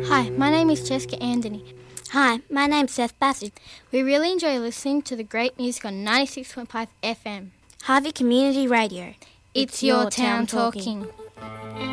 Hi, my name is Jessica Anthony. Hi, my name's Seth Bassett. We really enjoy listening to the great music on 96.5 FM. Harvey Community Radio. It's your town talking.